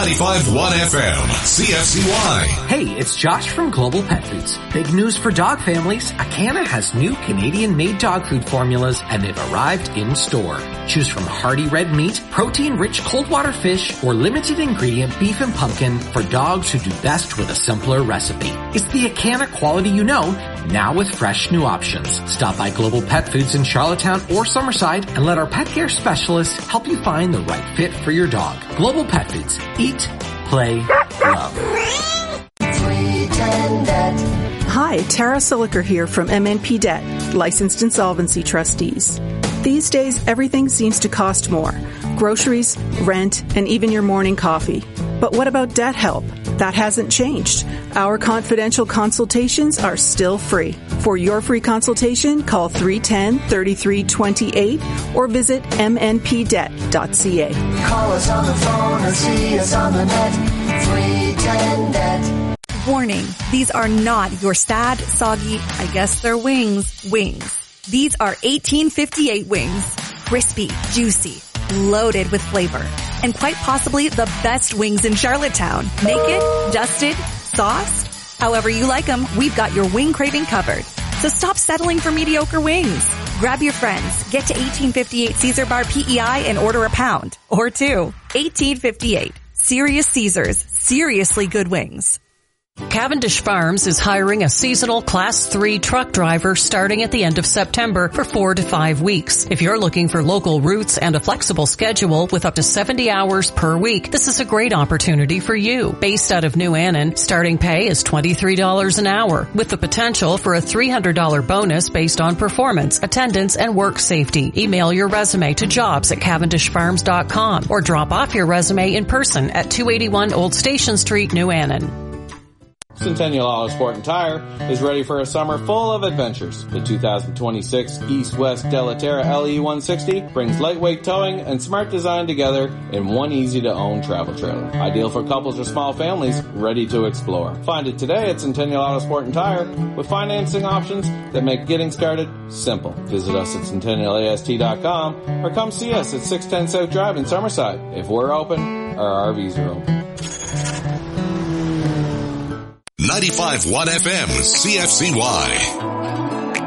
95.1 FM, CFCY. Hey, it's Josh from Global Pet Foods. Big news for dog families. Acana has new Canadian-made dog food formulas, and they've arrived in store. Choose from hearty red meat, protein-rich cold water fish, or limited ingredient beef and pumpkin for dogs who do best with a simpler recipe. It's the Acana quality you know, now with fresh new options. Stop by Global Pet Foods in Charlottetown or Summerside and let our pet care specialists help you find the right fit for your dog. Global Pet Foods. Eat, play, love. Hi, Tara Siliker here from MNP Debt, Licensed Insolvency Trustees. These days, everything seems to cost more. Groceries, rent, and even your morning coffee. But what about debt help? That hasn't changed. Our confidential consultations are still free. For your free consultation, call 310-3328 or visit mnpdebt.ca. Call us on the phone or see us on the net. 310-NET. Warning, these are not your sad, soggy, I guess they're wings. These are 1858 wings. Crispy, juicy, loaded with flavor, and quite possibly the best wings in Charlottetown. Naked, dusted, sauced, however you like them, we've got your wing craving covered. So stop settling for mediocre wings. Grab your friends, get to 1858 Caesar Bar PEI and order a pound or two. 1858. Serious Caesars. Seriously good wings. Cavendish Farms is hiring a seasonal Class 3 truck driver starting at the end of September for 4 to 5 weeks. If you're looking for local routes and a flexible schedule with up to 70 hours per week, this is a great opportunity for you. Based out of New Annan, starting pay is $23 an hour, with the potential for a $300 bonus based on performance, attendance, and work safety. Email your resume to jobs@cavendishfarms.com or drop off your resume in person at 281 Old Station Street, New Annan. Centennial Auto Sport and Tire is ready for a summer full of adventures. The 2026 East-West Delaterra LE 160 brings lightweight towing and smart design together in one easy-to-own travel trailer. Ideal for couples or small families ready to explore. Find it today at Centennial Auto Sport and Tire with financing options that make getting started simple. Visit us at CentennialAST.com or come see us at 610 South Drive in Summerside. If we're open, our RVs are open. 95.1 FM, CFCY.